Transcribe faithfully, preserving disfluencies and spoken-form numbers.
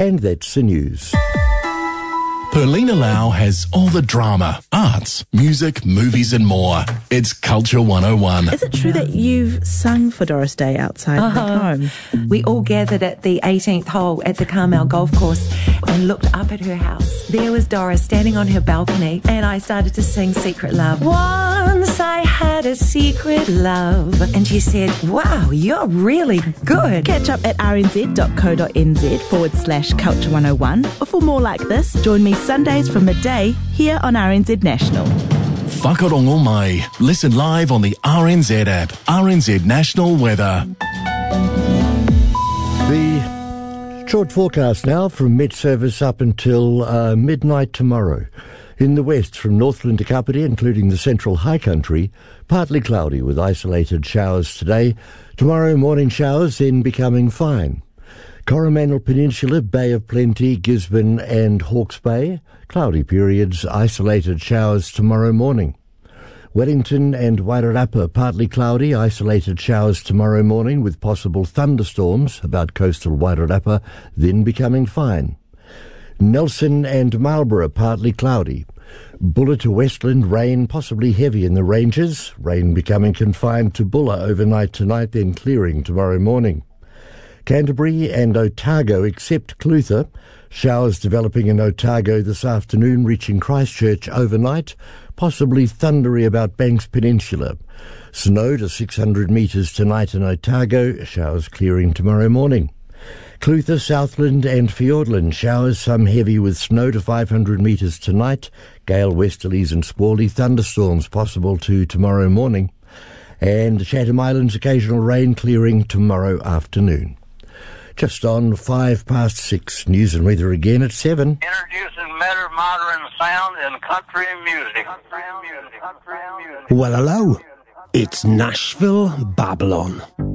And that's the news. Perlina Lau has all the drama, arts, music, movies and more. It's Culture one oh one. Is it true that you've sung for Doris Day outside uh-huh. her home? We all gathered at the eighteenth hole at the Carmel Golf Course and looked up at her house. There was Doris standing on her balcony and I started to sing Secret Love. Once I had a secret love. And she said, wow, you're really good. Catch up at rnz.co.nz forward slash culture 101. Or for more like this, join me Sundays from midday here on R N Z National. Whakarongo mai. Listen live on the R N Z app. R N Z National Weather. The short forecast now from Met Service up until uh, midnight tomorrow. In the west, from Northland to Kapiti, including the central high country, partly cloudy with isolated showers today. Tomorrow, morning showers, then becoming fine. Coromandel Peninsula, Bay of Plenty, Gisborne and Hawke's Bay, cloudy periods, isolated showers tomorrow morning. Wellington and Wairarapa, partly cloudy, isolated showers tomorrow morning with possible thunderstorms about coastal Wairarapa, then becoming fine. Nelson and Marlborough, partly cloudy. Bulla to Westland, rain possibly heavy in the ranges, rain becoming confined to Bulla overnight tonight, then clearing tomorrow morning. Canterbury and Otago, except Clutha, showers developing in Otago this afternoon, reaching Christchurch overnight, possibly thundery about Banks Peninsula. Snow to six hundred metres tonight in Otago, showers clearing tomorrow morning. Clutha, Southland and Fiordland, showers, some heavy with snow to five hundred metres tonight, gale westerlies and squally, thunderstorms possible to tomorrow morning. And Chatham Islands, occasional rain clearing tomorrow afternoon. Just on five past six, news and weather again at seven. Introducing better modern sound in country music. Country music. Country music. Well, hello. It's Nashville, Babylon.